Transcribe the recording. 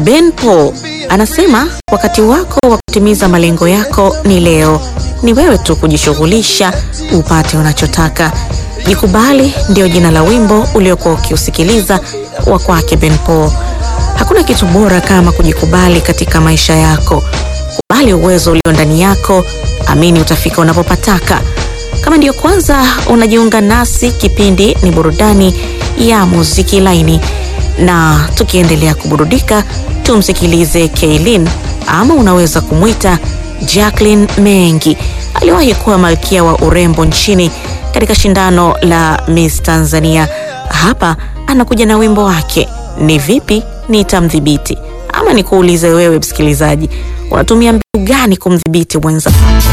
Ben Paul anasema wakati wako wa kutimiza malengo yako ni leo. Ni wewe tu kujishughulisha upate unachotaka. Jikubali ndio jina la wimbo uliokuwa ukiusikiliza wa kwake Ben Paul. Hakuna kitu bora kama kujikubali katika maisha yako. Kubali uwezo ulio ndani yako, amini utafika unapopataka. Kama ndio kwanza unajiunga nasi, kipindi ni burudani ya muziki laini, na tukiendelea kuburudika tumsikilize Kaylin, ama unaweza kumwita Jacqueline Mengi. Aliwahi kuwa malkia wa urembo nchini katika shindano la Miss Tanzania. Hapa anakuja na wimbo wake Ni Vipi Nitamdhibiti. Ama nikuulize wewe msikilizaji, unatumia mbinu gani kumdhibiti mwenza?